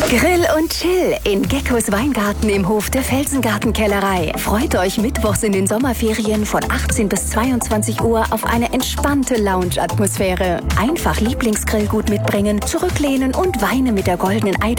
Grill und Chill in Geckos Weingarten im Hof der Felsengartenkellerei. Freut euch mittwochs in den Sommerferien von 18 bis 22 Uhr auf eine entspannte Lounge-Atmosphäre. Einfach Lieblingsgrillgut mitbringen, zurücklehnen und Weine mit der goldenen Eide